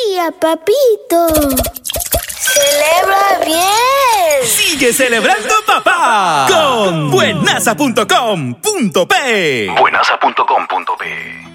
día, papito. ¡Celebra bien! ¡Sigue celebrando, papá! Con buenaza.com.p. Buenaza.com.p